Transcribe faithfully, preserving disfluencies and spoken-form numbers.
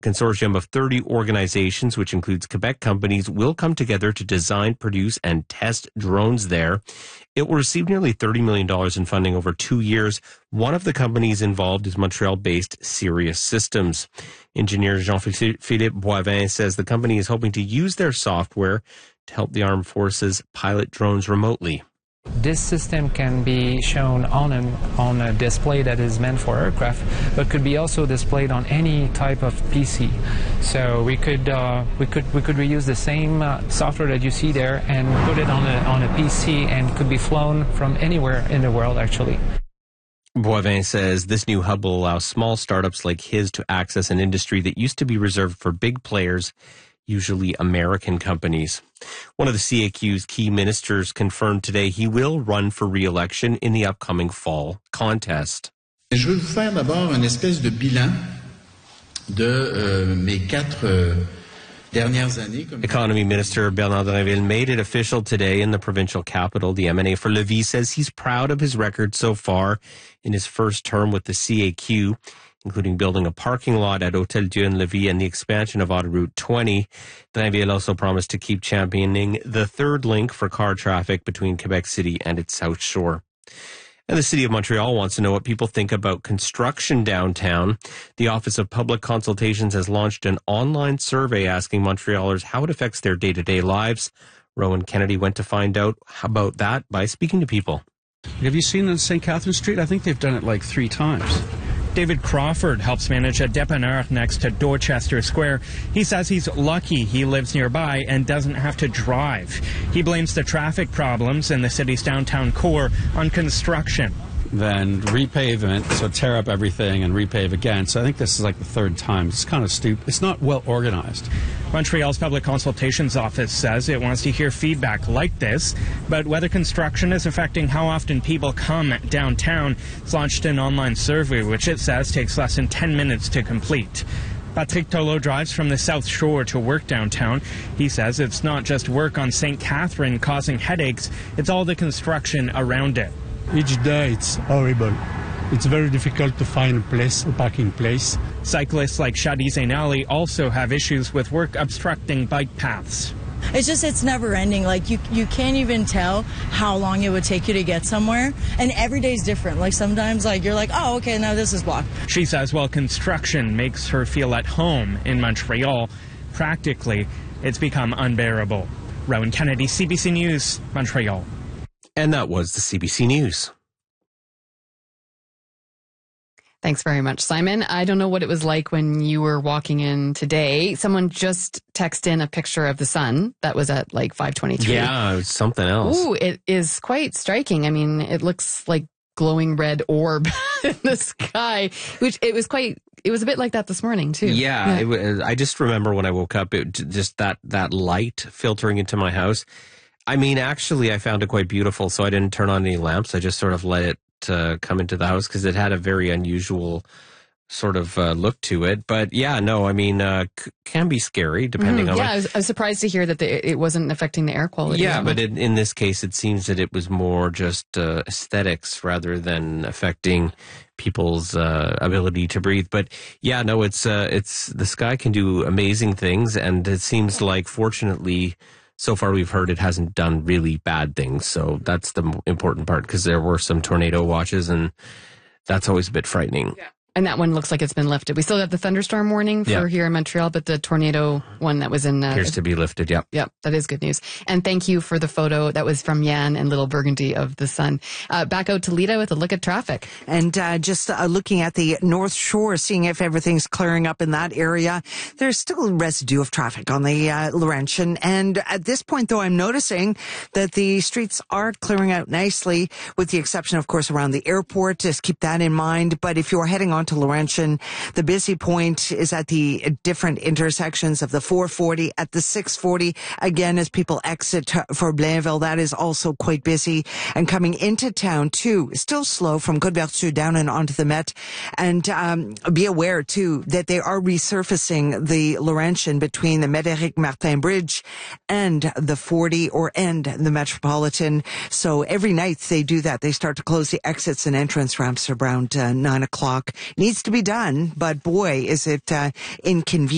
consortium of thirty organizations, which includes Quebec companies, will come together to design, produce, and test drones there. It will receive nearly thirty million dollars in funding over two years. One of the companies involved is Montreal-based Sirius Systems. Engineer Jean-Philippe Boivin says the company is hoping to use their software to help the armed forces pilot drones remotely. This system can be shown on a, on a display that is meant for aircraft, but could be also displayed on any type of P C. So we could uh, we could we could reuse the same uh, software that you see there and put it on a on a P C, and could be flown from anywhere in the world, actually. Boivin says this new hub will allow small startups like his to access an industry that used to be reserved for big players, usually American companies. One of the C A Q's key ministers confirmed today he will run for re-election in the upcoming fall contest. Je veux vous faire d'abord une espèce de bilan de euh, mes quatre euh, dernières années. Economy Minister Bernard Drinville made it official today in the provincial capital. The M N A for Lévis says he's proud of his record so far in his first term with the C A Q, including building a parking lot at Hôtel Dieu in Lévis and the expansion of Autoroute twenty. Drinville also promised to keep championing the third link for car traffic between Quebec City and its South Shore. And the City of Montreal wants to know what people think about construction downtown. The Office of Public Consultations has launched an online survey asking Montrealers how it affects their day-to-day lives. Rowan Kennedy went to find out about that by speaking to people. Have you seen it on Saint Catherine Street? I think they've done it like three times. David Crawford helps manage a dépanneur next to Dorchester Square. He says he's lucky he lives nearby and doesn't have to drive. He blames the traffic problems in the city's downtown core on construction. Then repavement, so tear up everything and repave again. So I think this is like the third time. It's kind of stupid. It's not well organized. Montreal's Public Consultations Office says it wants to hear feedback like this, but whether construction is affecting how often people come downtown, it's launched an online survey, which it says takes less than ten minutes to complete. Patrick Tolo drives from the South Shore to work downtown. He says it's not just work on Saint Catherine causing headaches, it's all the construction around it. Each day it's horrible. It's very difficult to find a place, a parking place. Cyclists like Shadi Zainali also have issues with work obstructing bike paths. It's just, it's never ending. Like, you, you can't even tell how long it would take you to get somewhere. And every day is different. Like, sometimes, like, you're like, oh, okay, now this is blocked. She says while construction makes her feel at home in Montreal, practically, it's become unbearable. Rowan Kennedy, C B C News, Montreal. And that was the C B C News. Thanks very much, Simon. I don't know what it was like when you were walking in today. Someone just texted in a picture of the sun that was at like five twenty-three. Yeah, it was something else. Ooh, it is quite striking. I mean, it looks like glowing red orb in the sky, which it was quite, it was a bit like that this morning too. Yeah, yeah. It was, I just remember when I woke up, it just that, that light filtering into my house. I mean, actually, I found it quite beautiful, so I didn't turn on any lamps. I just sort of let it uh, come into the house because it had a very unusual sort of uh, look to it. But yeah, no, I mean, uh, c- can be scary depending mm, on. Yeah, what... I, was, I was surprised to hear that the, it wasn't affecting the air quality. Yeah, but it, in this case, it seems that it was more just uh, aesthetics rather than affecting people's uh, ability to breathe. But yeah, no, it's uh, it's the sky can do amazing things, and it seems like, fortunately, so far we've heard it hasn't done really bad things. So that's the important part, because there were some tornado watches, and that's always a bit frightening. Yeah. And that one looks like it's been lifted. We still have the thunderstorm warning for yeah. here in Montreal, but the tornado one that was in... Uh, appears to be lifted, yep. Yep, that is good news. And thank you for the photo that was from Yan and Little Burgundy of the sun. Uh, back out to Lita with a look at traffic. And uh, just uh, looking at the North Shore, seeing if everything's clearing up in that area. There's still a residue of traffic on the uh, Laurentian. And at this point, though, I'm noticing that the streets are clearing out nicely, with the exception, of course, around the airport. Just keep that in mind. But if you're heading on to Laurentian, the busy point is at the different intersections of the four forty, at the six forty. Again, as people exit for Blainville, that is also quite busy. And coming into town, too, still slow from Côte-Vertu down and onto the Met. And um, be aware, too, that they are resurfacing the Laurentian between the Médéric Martin Bridge and the forty, or and the Metropolitan. So every night they do that. They start to close the exits and entrance ramps around uh, nine o'clock. Needs to be done, but boy, is it uh, inconvenient.